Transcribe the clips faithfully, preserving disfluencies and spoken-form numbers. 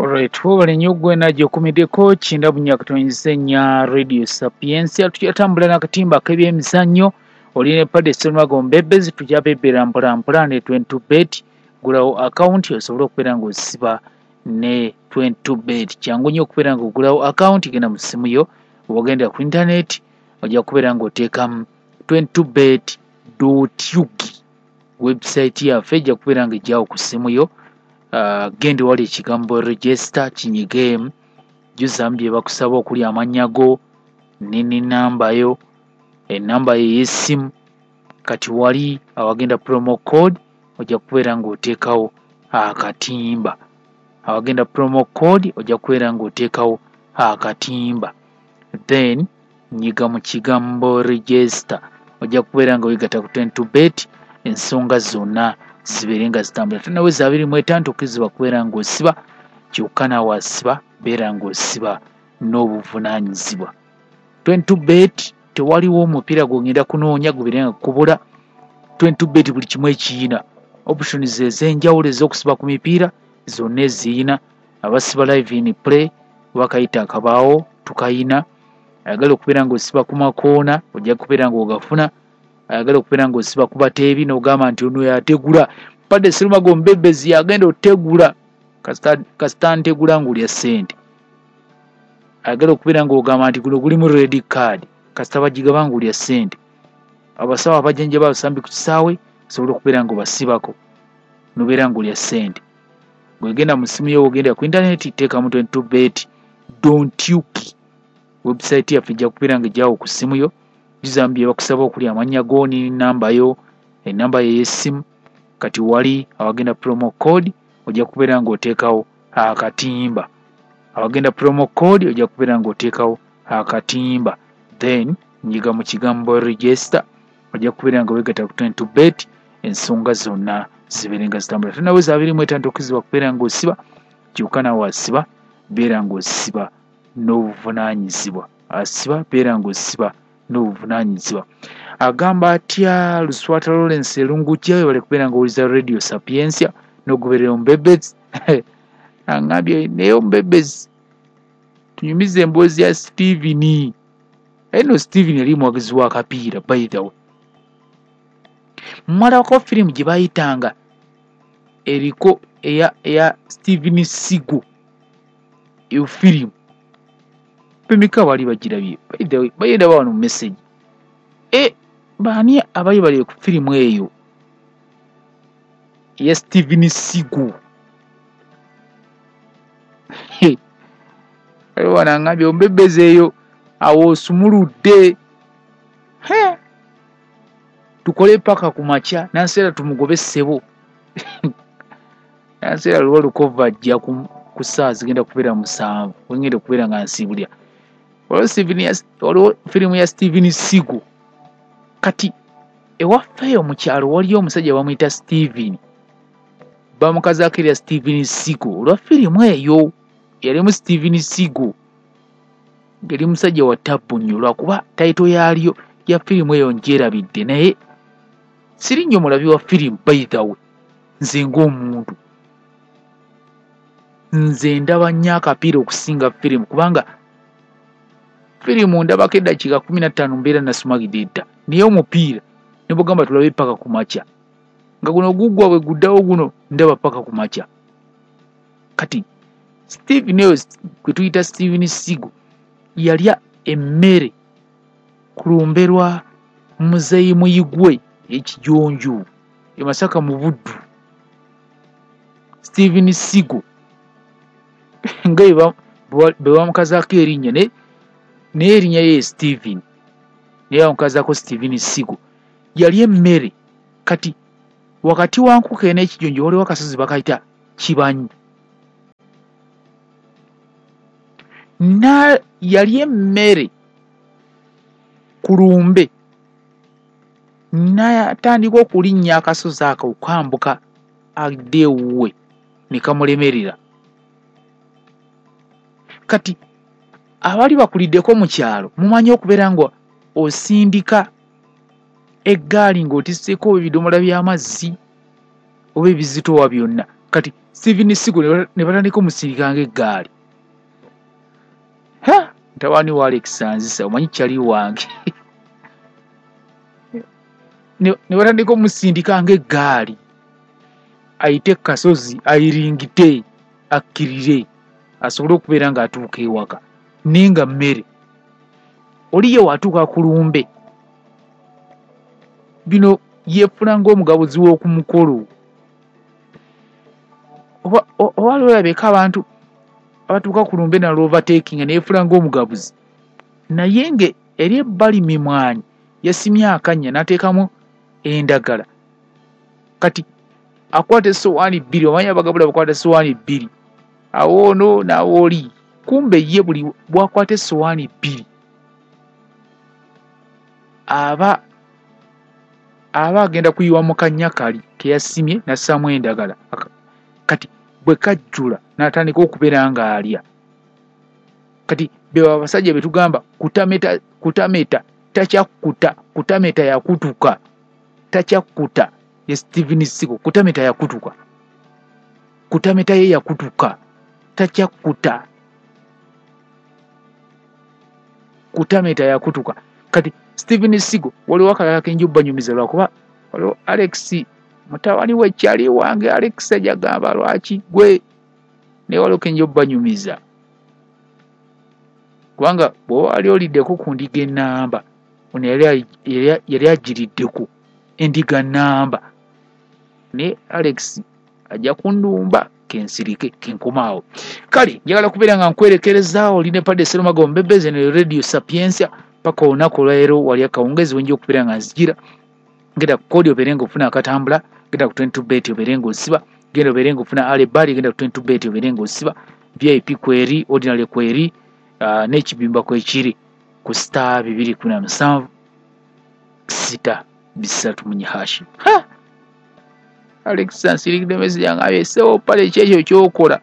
Alright, wabale nnyo gwe nagyokumiddeko kinda bunyakatonyisenya Radio Sapiensia tuyatambula n'akatimba k'ebyemizannyo oli ne Paddy Sserumago Mbembezi tujja bebbera mpola mpola ne twenty bet gulawo account osobola okubeera ng'osiba ne twenty bet kyangu nnyo okubeera ng'ogulawo account genda mu ssimu yo obagenda ku internet ojja kubeera ng'oteekamu twenty bet dot u g website yaffe ejja kubeera ng'ejjawo ku ssimu yo. Uh, gende wali ekigambo register kinyigemu juzamu bye bakusaba okuli amannya go nini namba yo enamba yo y'essimu kati wali awagenda promo code ojja kubeera ng'oteekawo akatimba awagenda promo code ojja kubeera ng'oteekawo akatimba then nyiga mu kigambo register ojja kubeera ng'oyigatta ku twenty bet ensonga zonna zibeere nga zitambula tanaweza abiri mu etaano tukkiriza kubeera ng'osiba kyokka naawe asiba beera ng'osiba n'obuvunaanyizibwa. twenty bet tewaliwo omupiira gw'ogenda kunoonya gubeere nga kubula. twenty bet buli kimu ekiyina options ez'enjawulo ez'okusiba ku mipiira zonna eziyina abasiba live in play bakayita akabaawo tukayina ayagala okubeera ng'osiba ku makoona ojja kubeera ng'ogafuna ayagala okubeera ng'osiba ku bateebi n'ogamba nti ono yategula Paddy Sserumago Mbembezi yagenda otegula kasita ntegula ng'olya ssente ayagala okubeera ng'ogamba nti guno gulimu red card kasita bagigaba ng'olya ssente abasawo abajanjaba abasambi ku kisaawe osobola okubeera ng'obasibako n'obeera ng'olya ssente bwegenda mu ssimu yo ogenda ku internet teekamu twenty bet dot u g website yaffe ejja kubeera ng'ejjawo ku ssimu yo juzamu bye bakusaba okuli amannya go ni namba yo enamba yo y'essimu kati wali awagenda promo code ojja kubeera ng'oteekawo akatimba awagenda promo code ojja kubeera ng'oteekawo akatimba then nyiga mu kigambo register ojja kubeera nga weegatta ku twenty bet ensonga zonna zibeere nga zitambula tanaweza abiri mu etaano tukkiriza kubeera ng'osiba kyokka naawe asiba beera ng'osiba n'obuvunaanyizibwa asiba beera ng'osiba n'obuvunaanyizibwa. Agamba atya Luswata Lawrence Erungukya webale kubeera ng'owuliza Radio Sapiensia n'ogoberera Mbembezi angambye naye Mbembezi tunyumiza emboozi ya Steven eno Steven yali muwagizi wa kapiira by the way mmalako firimu gye bayitanga eriko eya eya Steven Sigo iyo firimu pemika bali bagirabye by the way bayenda bawano mu message e baani abali bali ku firimu eyo ya Steven Sigo ayo wanangambye Mbembezi eyo awo osumuludde he tukole paka ku makya nanseera tumugobe ssebo nanseera luwa lukova ajja ku saa zigenda kubeera musanvu wengenda kubeera nga nsiibulya waliwo Steven ya waliwo firimu ya Steven Sigo kati ewaffeeyo mu kyalo waliyo omusajja bamuyita Steven bamukazaako erya Steven Sigo olwa firimu eyo yalimu Steven Sigo ngeri musajja wa tabbu nnyo lwakuba tayito yaalyo ya firimu eyo ngyerabidde naye siri nnyo mulabi wa firimu by the way nze ng'omuntu nze ndaba nnyo akapiira okusinga firimu kubanga firimu ndabako eddakiika kumi na ttaano mbeera nasumagidde edda naye omupiira ne bugamba tulabe paka ku makya nga guno guggwa bwe guddawo guno ndaba paka ku makya kati Steven eyo gwe tuyita Steven Sigo yalya emmere ku lumbe lwa Muzeeyi Muyigwe ekijonju e Masaka mu Buddu Steven Sigo nga bwe bamukazaako erinnya ne naye erinnya ye Steven naye bamukazaako Steven Sigo yalya emmere kati wakati wa nkuke n'ekijonjo waliwo akasozi bakayita Kibanyi na yalya emmere ku lumbe n'atandika okulinnya akasozi ako okwambuka adde ewuwe ne kamulemerera kati abali bakuliddeko mu kyalo mumanyi okubeera nga osindika eggaali ng'otisseeko ebidomola by'amazzi oba ebizitowa byonna kati Steven Sigo ne batandika omusirika ng'eggaali. Ha mutawani wa Alex Anzisa omanyi kyali wange ne batandika omusindika ng'eggaali ayite kasozi ayiringite akkirire asobole okubeera ng'atuuka ewaka ninga mmere oli ye watuuka ku lumbe bino yeefuna ng'omugabuzi w'oku mukolo oba oba olabeka abantu abatuuka ku lumbe na overtaking ne yeefuna ng'omugabuzi naye nge eri ebbali mimwanyi yasimye akanya n'ateekamu endagala kati akwata essowaani bbiri omanyi abagabula bakwata essowaani bbiri awo ono naawo oli kumbe ye buli bwakwata essowaani bbiri aba aba agenda kuyiwa mu kannya kali ke yasimye n'assaamu endagala kati bwe kajjula n'atandika okubeera ng'alya kati bewa abasajja be tugamba kutameta kutameta takyakkuta kutameta yakutuka takyakkuta ye Steven Sigo kutameta yakutuka kutameta ye yakutuka takyakkuta kutameta yakutuka kati Steven Sigo waliwo akalala kenjubba nyumiza lwakuba waliwo Alex mutawani we kyali wange Alex ajagamba lwaki gwe ne waliwo kenjubba nyumiza kubanga bw'oba wali oliddeko ku ndiga ennamba ono yali agiriddeko endiga nnamba ne Alex ajja kundumba kensirike kenkomaawo kale njagala kubeera nga nkwerekerezaawo oli ne Padre Sserumago Mbebeze ne Radio Sapiensia paka olunaku olwaleero wali akawungezi wenja okubeera nga nzijira genda ku kodi obeere ng'ofuna akatambula genda ku twenty-two bet obeere ng'osiba genda obeere ng'ofuna alebali genda ku twenty-two bet obeere ng'osiba V I P kweri ordinary kweri uh, n'ekibimba kwekiri ku star bibiri kumi na musanvu sita bisatu mu nyihashi ha Alex ansirikide message yangaye sewo pale kyekyo kyokola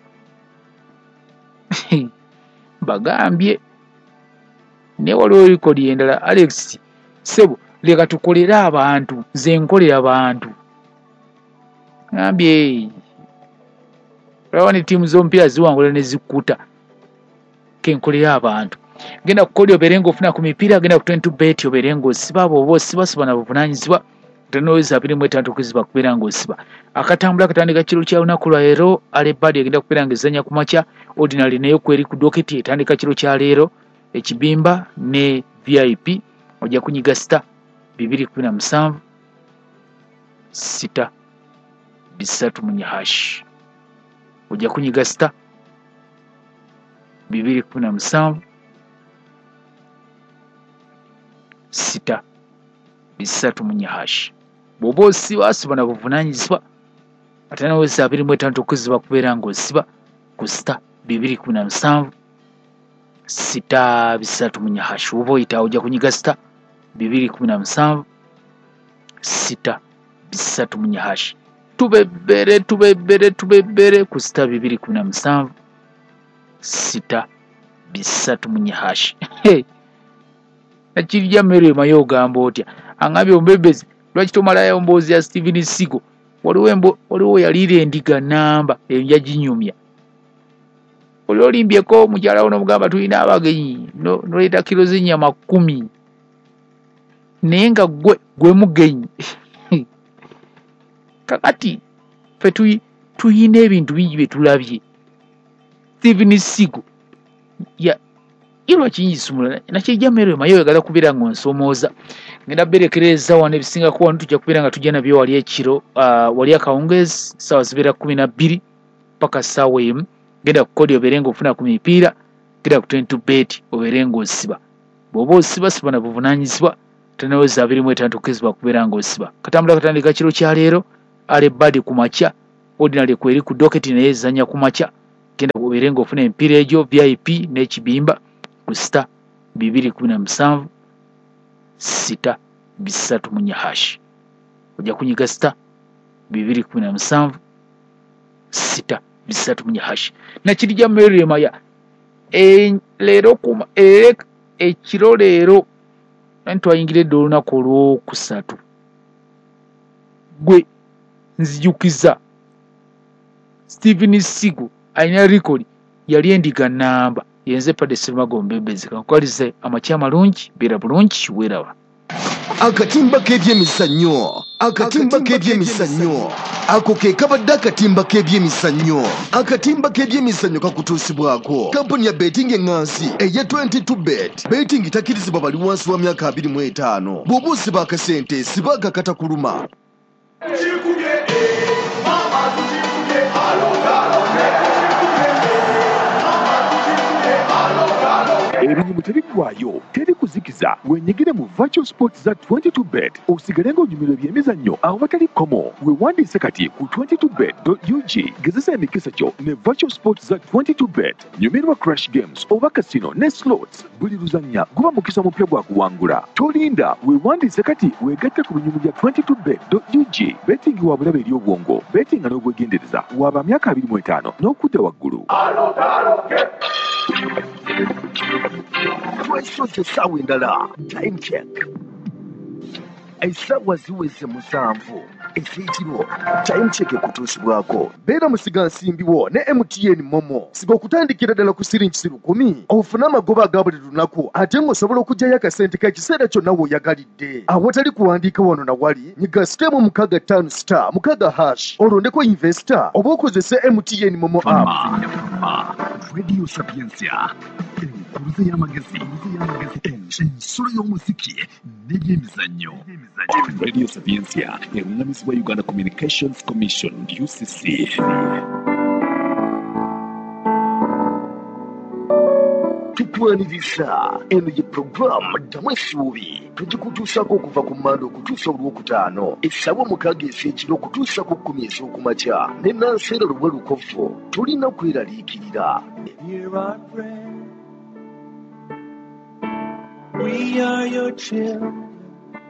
bagambye ne waliwo record yendala Alex sebo leka tukolera abantu nze nkolera abantu ngambye rawani timu z'omupiira ziwangula ne zikkuta kenkolera abantu genda ku kodi oberengo ofuna ku mipiira genda ku twenty bet oberengo siba abo siba siba na buvunanyizibwa tenoweza abiri mu etaano kuziba kubeera ng'osiba akatambula katandika kiro kya lunaku lwa leero alebadi egenda kubeera ng'ezanya ku makya ordinary nayo kweri ku doketi etandika kiro kya leero ekibimba ne V I P ojja kunyiga sita bibiri kumi na musanvu sita bisatu mu nyihashi ojja kunyiga sita bibiri kumi na musanvu sita bisatu mu nyihashi bw'oba osiba asiba na buvunanyizibwa ate naweza abiri mu etaano okuziba kubeera ng'osiba ku sita bibiri kumi na musanvu sita bisatu mu nyihashi oba oyita ojja kunyiga sita bibiri kumi na musanvu sita bisatu mu nyihashi tubebere tubebere tubebere ku sita bibiri kumi na musanvu sita bisatu mu nyihashi nakirya mmere mayo ogamba otya angambye Ombebezi lwaki tomalayo mboozi ya Steven Sigo waliwo waliwo yaliira endiga nnamba yaginyumya oli olimbyeko mukyala wo n'omugamba tulina abagenyi noleeta kiro z'ennyama kkumi naye nga gwe gwe mugenyi kakati fe tuyina ebintu bingi bye tulabye Steven Sigo ya irwa kinyisumula nakijja mmere mayo oyagala kubeera ng'onsomooza ngenda berekereza wano ebisinga kuba tujja kubeera nga tujja nabyo wali ekiro uh, wali akawungezi ssaawa zibeera kumi na bbiri paka ssaawa emu genda ku kodi obeere ng'ofuna ku mipiira genda ku twenty bet obeere ng'osiba bw'oba osiba siba na buvunanyizibwa tenaweza abiri mu etaano okukezibwa kubeera ng'osiba katambula katandika kiro kya leero alebadi ku makya ordinary kweri ku doketi naye ezanya ku makya genda obeere ng'ofuna emipiira egyo V I P n'ekibimba ku sita bibiri kumi na musanvu sita bisatu mu nyihashi ojja kunyiga sita bibiri kumi na musanvu sita bisatu mu nyihashi nakirija mmere maya e leero kuma e ekiro leero ntwayingiridde olunaku olw'okusatu gwe nzijukiza Steven Sigu alina record yali endiga namba yenze Paddy Sserumago Mbembezi kankwalize amakya malungi bera bulungi weraba akatimba k'ebyemizannyo akatimba k'ebyemizannyo ako ke kabadde akatimba k'ebyemizannyo akatimba k'ebyemizannyo kakutuusibwako kampuni ya betting eŋŋansi eya twenty-two bet betting takkirizibwa bali wansi wa myaka abiri mu etaano bw'oba osiba akasente siba akakatakuluma ebinyumu tebiggwayo teri kuzikiza wenyigire mu virtual sports za twenty-two bet osigale ng'onyumirwa ebyemizannyo awo batali komo weewandiise kati ku twenty-two bet dot u g gezesa emikisa kyo ne virtual sports za twenty-two bet nyumirwa crash games oba casino ne slots buli luzannya guba mukisa omupya gwa kuwangula tolinda weewandiise kati weegatte ku binyumu bya twenty-two bet dot u g betting wa bulabe eri obwongo betting n'obwegendereza waba myaka abiri mu etaano n'okudda waggulu twesoze essaawa endala time check essaawa ziweze musanvu ez'ekiro time check ekutuusibwako beera musigansimbiwo ne M T N Momo siga okutandikira ddala ku siringi lukumi ofune amagoba aga buli lunaku ate ng'osobola okugyayo akasente k'ekiseera kyonna w'oyagalidde awatali kuwandiika wano na wali nyiga sitemu mukaaga ttaano star mukaaga hash olondeko investor oba okozese M T N Momo app Radio Sapientia enkuluze y'amagezi ensolo y'omuziki n'ebyemizannyo Radio Sapientia eruŋŋamizibwa Uganda Communications Commission U C C. Tukwaniriza eno ye programu ddamu essuubi tugikutuusako okuva ku Mmande okutuusa olwokutaano essaawa mukaaga ez'ekiro okutuusa ku kkumi ez'okumakya ne Nanseera Luwe Lukovu tulina kweraliikirira. We are your children.